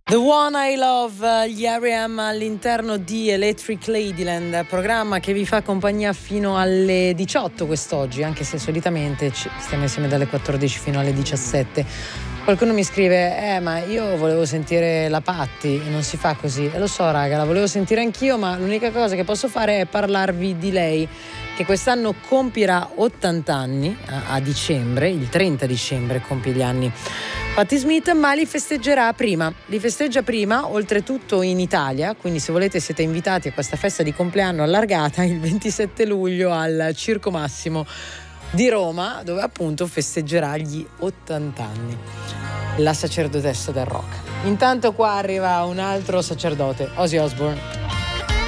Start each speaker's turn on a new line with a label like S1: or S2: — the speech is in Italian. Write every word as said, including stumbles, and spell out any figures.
S1: The One I Love, gli R E M all'interno di Electric Ladyland, programma che vi fa compagnia fino alle diciotto quest'oggi, anche se solitamente stiamo insieme dalle quattordici fino alle diciassette. Qualcuno mi scrive, eh ma io volevo sentire la Patti e non si fa così. E lo so raga, la volevo sentire anch'io, ma l'unica cosa che posso fare è parlarvi di lei, che quest'anno compirà ottanta anni, a, a dicembre, il trenta dicembre compie gli anni Patti Smith, ma li festeggerà prima, li festeggia prima, oltretutto in Italia, quindi se volete siete invitati a questa festa di compleanno allargata il ventisette luglio al Circo Massimo di Roma, dove appunto festeggerà gli ottanta anni, la sacerdotessa del rock. Intanto qua arriva un altro sacerdote, Ozzy Osbourne.